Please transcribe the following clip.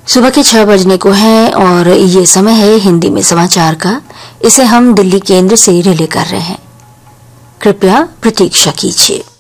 सुबह के 6 बजने को है और ये समय है हिंदी में समाचार का। इसे हम दिल्ली केंद्र से रिले कर रहे हैं। कृपया प्रतीक्षा कीजिए।